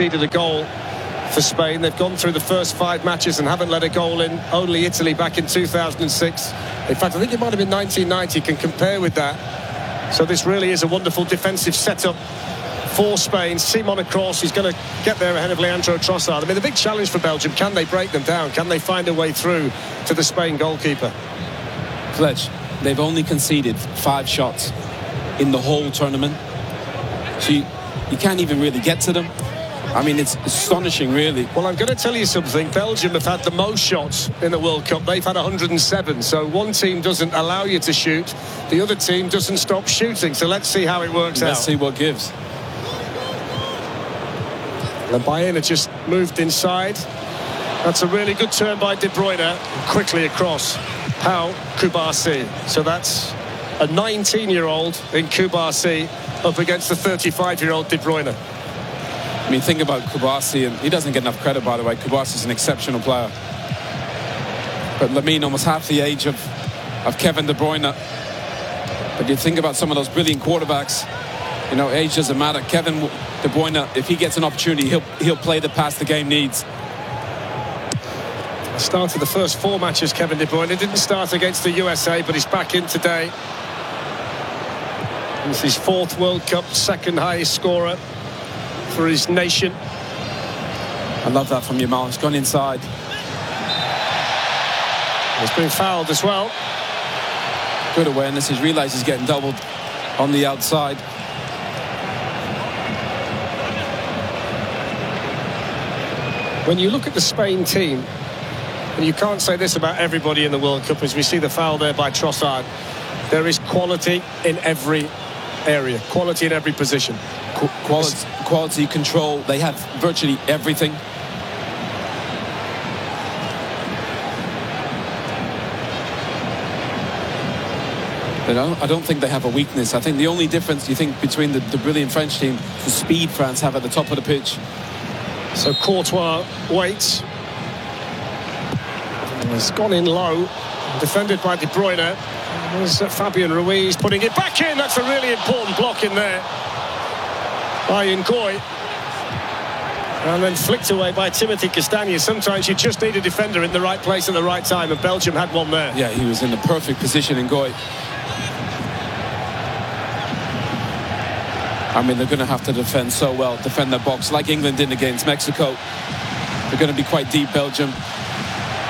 conceded a goal for Spain. They've gone through the first 5 matches and haven't let a goal in. Only Italy back in 2006. In fact, I think it might have been 1990. Can compare with that. So this really is a wonderful defensive setup for Spain. Simon across. He's going to get there ahead of Leandro Trossard. I mean, the big challenge for Belgium, can they break them down? Can they find a way through to the Spain goalkeeper? Fletch, they've only conceded 5 shots in the whole tournament. So you can't even really get to them. I mean, it's astonishing, really. Well, I'm going to tell you something. Belgium have had the most shots in the World Cup. They've had 107. So one team doesn't allow you to shoot. The other team doesn't stop shooting. So let's see how it works out. Let's see what gives. And Bayern had just moved inside. That's a really good turn by De Bruyne. Quickly across. Pau Kubasi. So that's a 19-year-old in Kubasi up against the 35-year-old De Bruyne. I mean, think about Kubasi, and he doesn't get enough credit, by the way. Kubasi's an exceptional player. But Lamine, almost half the age of Kevin De Bruyne. But you think about some of those brilliant quarterbacks, you know, age doesn't matter. Kevin De Bruyne, if he gets an opportunity, he'll play the pass the game needs. Started the first 4 matches, Kevin De Bruyne. Didn't start against the USA, but he's back in today. It's his 4th World Cup, 2nd highest scorer for his nation. I love that from Yamal. He's gone inside. He's been fouled as well. Good awareness. He's realised he's getting doubled on the outside. When you look at the Spain team, and you can't say this about everybody in the World Cup, as we see the foul there by Trossard, there is quality in every area, quality in every position. Quality control. They have virtually everything. But I don't think they have a weakness. I think the only difference, you think, between the brilliant French team, the speed France have at the top of the pitch. So Courtois waits. It's gone in low, defended by De Bruyne. There's Fabian Ruiz putting it back in. That's a really important block in there by Ngoy. And then flicked away by Timothy Castagne. Sometimes you just need a defender in the right place at the right time, and Belgium had one there. Yeah, he was in the perfect position, Ngoy. I mean, they're going to have to defend so well, defend their box, like England did against Mexico. They're going to be quite deep, Belgium.